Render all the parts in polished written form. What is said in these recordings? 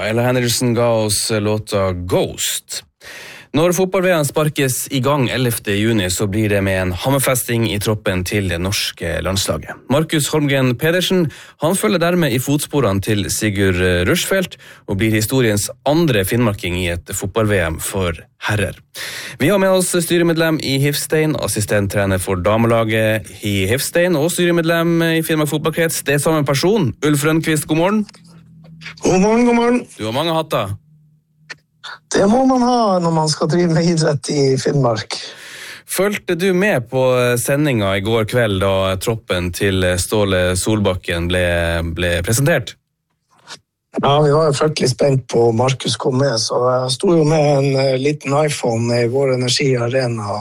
Ella Henderson ga oss låta Ghost. Når fotball-VM sparkes i gang 11. juni, så blir det med en hammerfesting i troppen til det norske landslaget. Markus Holmgren Pedersen, han følger dermed i fotsporene til Sigurd Rushfeldt, og blir historiens andre finnmarking i et fotball-VM for herrer. Vi har med oss styremedlem i Hifstein, assistenttrener for damelaget i Hifstein, og styremedlem i Finnmark fotballkrets. Det er samme person, Ulf Rønnqvist, god morgen. God morgen, god morgen. Du har mange hatter. Det må man ha når man skal drive med idrett i Finnmark. Følte du med på sendinga i går kveld da troppen til Ståle Solbakken ble presentert? Ja, vi var jo fryktelig spent på Markus kom med, så jeg sto jo med en liten iPhone i Vår Energi Arena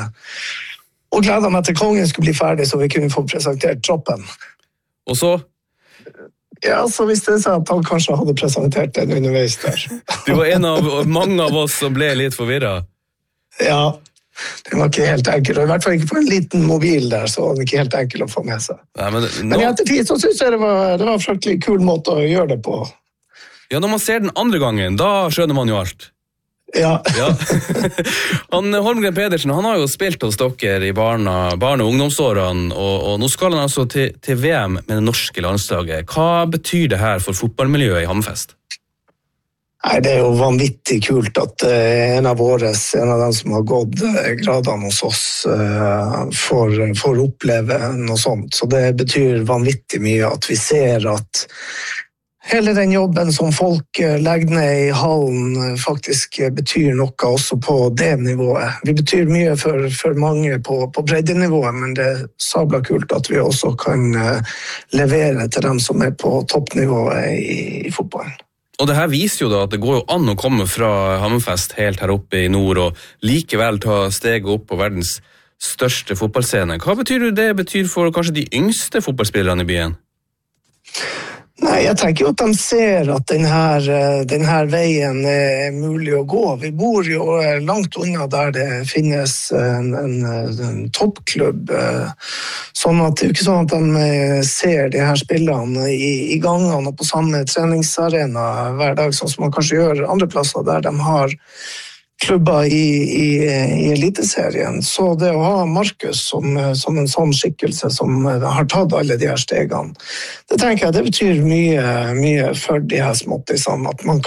og gledet meg til kongen skulle bli ferdig så vi kunne få presentert troppen. Og så? Ja, så visste det seg at han kanskje hadde presentert den underveis der. Du var en av mange av oss som ble litt forvirret. Ja, det var ikke helt enkelt, og i hvert fall ikke på en liten mobil der, så var det ikke helt enkelt å få med seg. Nei, men i ettertid så synes jeg det var en fryktelig kul måte å gjøre det på. Ja, når man ser den andre gangen, da skjønner man jo alt. Ja. Holmgren Pedersen, han har jo spilt hos dere i barne- og ungdomsårene, og nå skal han altså til VM med det norske landslaget. Hva betyr det her for fotballmiljøet i Hammerfest? Nei, det er jo vanvittig kult at en av dem som har gått gradene hos oss, får oppleve noe sånt. Så det betyr vanvittig mye at vi ser at hele den jobben som folk legger ned i hallen faktisk betyr noe også på det nivået. Vi betyr mye for mange på breddenivået, men det er sabla kult at vi også kan levere til dem som er på toppnivået i fotballen. Og det her viser jo da at det går jo an å komme fra Hammerfest helt her oppe i nord og likevel ta steget opp på verdens største fotballscene. Hva betyr det betyr for kanskje de yngste fotballspillerne i byen? Nei, jeg tenker jo at de ser at denne veien er mulig å gå. Vi bor jo langt unna der det finnes en toppklubb, sånn at det er jo ikke sånn at de ser de her spillene i gangene og på samme treningsarena hver dag, sånn som man kanskje gjør andre plasser der de har klubber i eliteserien. Så det å ha Markus som en sånn skikkelse som har tatt alle de her stegene, det tenker jeg det betyr mye for de her småttisene, at man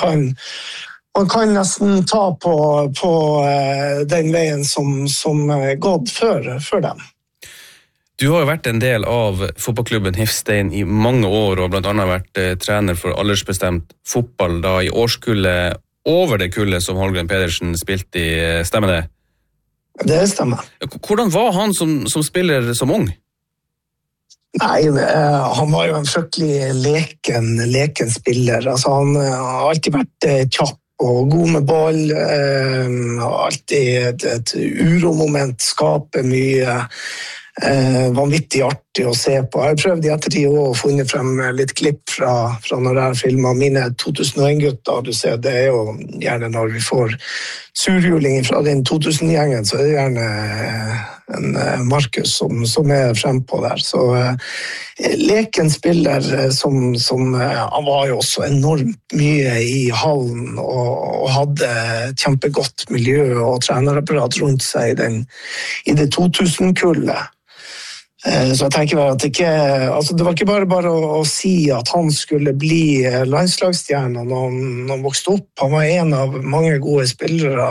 kan nesten ta på den veien som er gått før dem. Du har jo vært en del av fotballklubben Hifstein i mange år, og blant annet vært trener for aldersbestemt fotball da i årskullet over det kullet som Holmgren Pedersen spilte i, stemmer det? Det stemmer. Hvordan var han som spiller som ung? Nei, han var jo en fryktelig leken spiller. Altså, han har alltid vært kjapp og god med ball, alltid et uromoment, skaper mye, vanvittig artig å se på. Jeg har prøvd i ettertid å funnet frem litt klipp fra når jeg filmet mine 2001-gutter. Du ser, det er jo gjerne når vi får surhjuling fra den 2000-gjengen, så er det gjerne en Markus som er frempå der. Så leken spiller som han var jo også enormt mye i hallen og hadde kjempegodt miljø og trenerapparat rundt seg i det 2000-kullet. Så jeg tenker at det var ikke bare å si at han skulle bli landslagsstjerne når han vokste opp. Han var en av mange gode spillere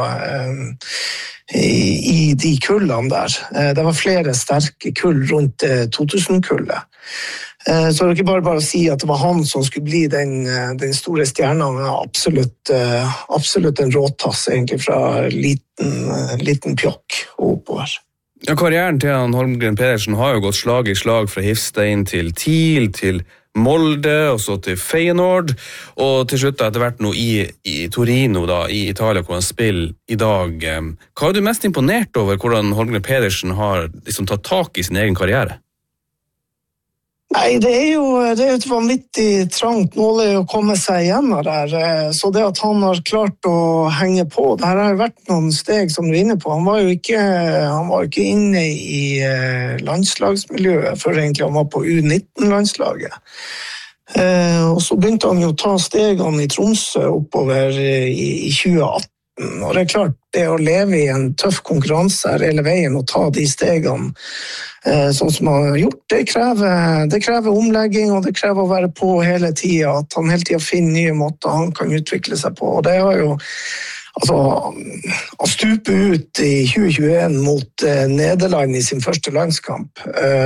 i de kullene der. Det var flere sterke kull rundt 2000-kullet. Så det var ikke bare å si at det var han som skulle bli den store stjernen, men absolutt en råtass egentlig fra liten pjokk og oppover. Ja, karrieren til Holmgren Pedersen har jo gått slag i slag fra Hifstein til TIL, til Molde, og så til Feyenoord, og til slutt etter hvert nå i Torino da, i Italia, hvor han spiller i dag. Hva er du mest imponert over hvordan Holmgren Pedersen har liksom tatt tak i sin egen karriere? Nei, det er jo et vanvittig trangt mål å komme seg gjennom der, så det at han har klart å henge på, det her har vært noen steg som du er inne på. Han var jo ikke inne i landslagsmiljøet før egentlig han var på U19-landslaget. Og så begynte han jo å ta stegene i Tromsø oppover i 2018. Og det klart, det å leve i en tøff konkurranse her hele veien og ta de stegene sånn som han har gjort, det krever omlegging, og det krever å være på hele tiden, at han hele tiden finner nye måter han kan utvikle seg på. Og det har jo, altså, han stuper ut i 2021 mot Nederland i sin første landskamp.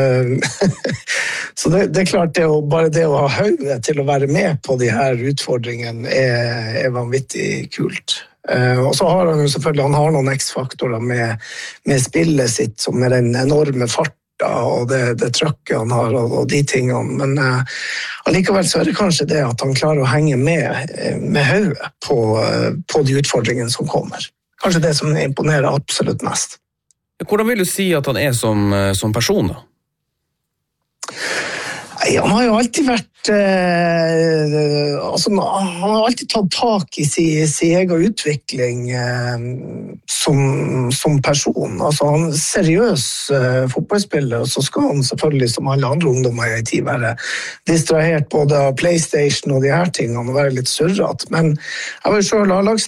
Så det klart, bare det å ha hodet til å være med på de her utfordringene er vanvittig kult. Og så har han jo selvfølgelig noen X-faktorer med spillet sitt, som er den enorme farta og det trøkket han har og de tingene, men allikevel så er det kanskje det at han klarer å henge med hodet på de utfordringene som kommer. Kanskje det som imponerer absolutt mest. Hvordan vil du si at han er som person da? Han har jo alltid vært han har alltid tatt tak i sin egen utvikling som person. Altså, han er seriøs fotballspiller, og så skal han selvfølgelig som alle andre ungdommer i tid være distrahert både av PlayStation og de her tingene og være litt surret. Men jeg var jo selv